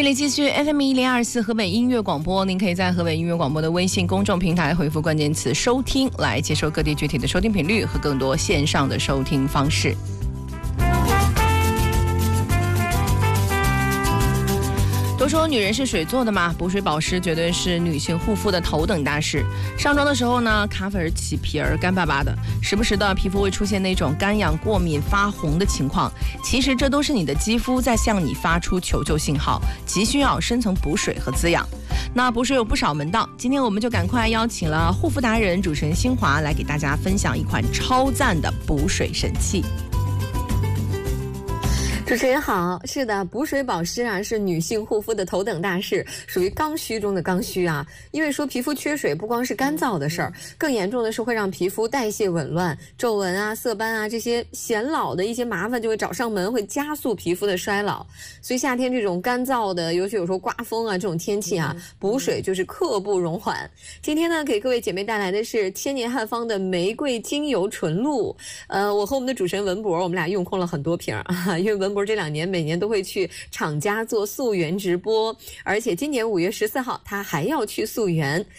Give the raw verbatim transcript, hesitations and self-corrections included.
这里继续 F M 一零二四河北音乐广播，您可以在河北音乐广播的微信公众平台回复关键词收听，来接收各地具体的收听频率和更多线上的收听方式。都说女人是水做的嘛，补水保湿绝对是女性护肤的头等大事。上妆的时候呢，卡粉儿起皮儿干巴巴的，时不时的皮肤会出现那种干痒过敏发红的情况，其实这都是你的肌肤在向你发出求救信号，急需要深层补水和滋养。那补水有不少门道，今天我们就赶快邀请了护肤达人主持人新华来给大家分享一款超赞的补水神器。 主持人好，是的，补水保湿啊是女性护肤的头等大事，属于刚需中的刚需啊。因为说皮肤缺水不光是干燥的事儿，更严重的是会让皮肤代谢紊乱，皱纹啊、色斑啊这些显老的一些麻烦就会找上门，会加速皮肤的衰老。所以夏天这种干燥的，尤其有时候刮风啊这种天气啊，补水就是刻不容缓。今天呢，给各位姐妹带来的是千年汉方的玫瑰精油纯露。呃，我和我们的主持人文博，我们俩用空了很多瓶啊，因为文博这两年每年都会去厂家做溯源直播，而且今年五月十四号他还要去溯源。